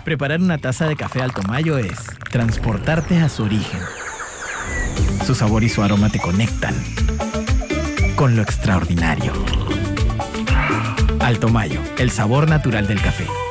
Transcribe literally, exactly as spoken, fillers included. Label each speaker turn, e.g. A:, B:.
A: Preparar una taza de café Alto Mayo es transportarte a su origen. Su sabor y su aroma te conectan con lo extraordinario. Alto Mayo, el sabor natural del café.